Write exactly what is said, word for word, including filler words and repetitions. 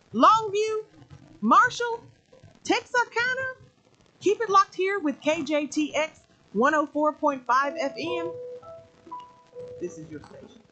Longview, Marshall, Texarkana. Keep it locked here with K J T X one oh four point five F M. This is your station.